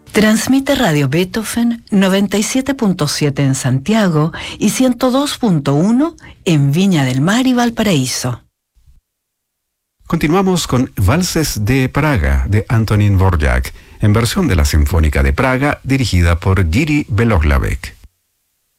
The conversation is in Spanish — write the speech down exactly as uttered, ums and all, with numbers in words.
Transmite Radio Beethoven noventa y siete punto siete en Santiago y ciento dos punto uno en Viña del Mar y Valparaíso. Continuamos con Valses de Praga de Antonín Dvořák, en versión de la Sinfónica de Praga dirigida por Jiří Belohlavek.